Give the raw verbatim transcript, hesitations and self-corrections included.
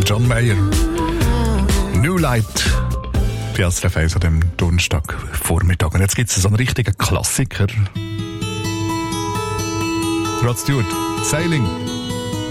John Mayer. New Light. Die S R F eins an dem Donnerstagvormittag. Und jetzt gibt es so einen richtigen Klassiker. Rod Stewart. Sailing.